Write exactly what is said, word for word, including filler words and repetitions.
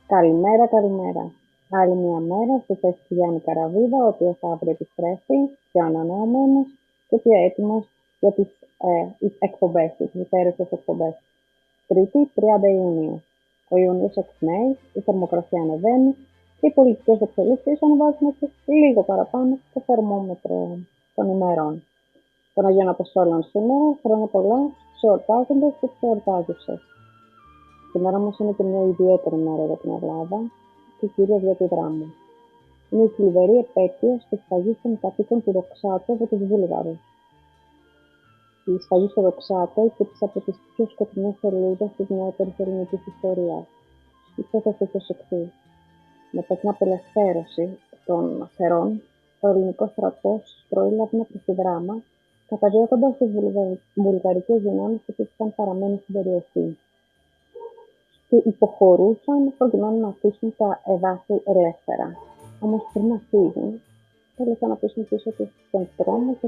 Καλημέρα, καλημέρα. Άλλη μια μέρα στη θέση του Γιάννη Καραβίδα, ο οποίος αύριο επιστρέφει πιο ανανεωμένος και πιο έτοιμος για τις ε, εκπομπές του, τις υπέροχες εκπομπές. Τρίτη, τριάντα Ιουνίου. Ο Ιούνιος εκπνέει, η θερμοκρασία ανεβαίνει και οι πολιτικές εξελίξεις ανεβάζουν και λίγο παραπάνω το θερμόμετρο των ημερών. Των Αγίων Αποστόλων σήμερα, χρόνια πολλά στους εορτάζοντες και τις εορτάζουσες. Σήμερα όμως είναι και μια ιδιαίτερη μέρα για την Ελλάδα και κυρίως για τη Δράμο. Είναι η θλιβερή επέτειος της σφαγής των κατοίκων του Δοξάτου από τους Βούλγαρους. Η σφαγή στο Δοξάτο υπήρξε από τις πιο σκοτεινές σελίδες της νεότερης ελληνικής ιστορίας. Υπόθεση ως εξής. Μετά την απελευθέρωση των Αθερών, ο ελληνικός στρατός προήλαβε προς τη Δράμα, καταδιώκοντας τις βουλγαρικές δυνάμεις που είχαν παραμένει στην περιοχή και υποχωρούσαν προκειμένου να αφήσουν τα εδάφη ελεύθερα. Όμως πριν να φύγουν, θέλησαν να αφήσουν πίσω τους τον τρόμο και